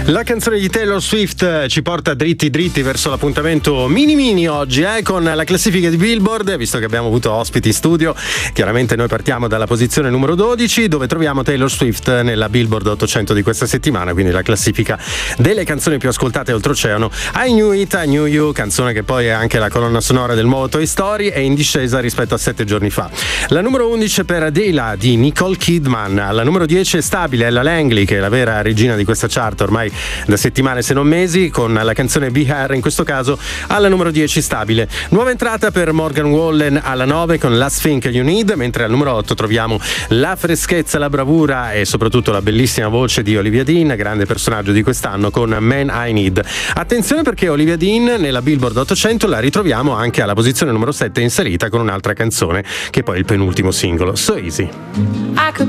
La canzone di Taylor Swift ci porta dritti verso l'appuntamento mini oggi, con la classifica di Billboard, visto che abbiamo avuto ospiti in studio. Chiaramente noi partiamo dalla posizione numero 12, dove troviamo Taylor Swift nella Billboard 800 di questa settimana, quindi la classifica delle canzoni più ascoltate oltreoceano. I Knew It, I Knew You, canzone che poi è anche la colonna sonora del nuovo Toy Story, è in discesa rispetto a 7 giorni fa. La numero 11 per Adela di Nicole Kidman. La numero 10 è stabile, Ella Langley, che è la vera regina di questa chart ormai da settimane se non mesi, con la canzone Be Her in questo caso alla numero 10 stabile. Nuova entrata per Morgan Wallen alla 9 con Last Thing You Need, mentre al numero 8 troviamo la freschezza, la bravura e soprattutto la bellissima voce di Olivia Dean, grande personaggio di quest'anno, con Man I Need. Attenzione, perché Olivia Dean nella Billboard 800 la ritroviamo anche alla posizione numero 7 in salita con un'altra canzone che poi è il penultimo singolo, So Easy.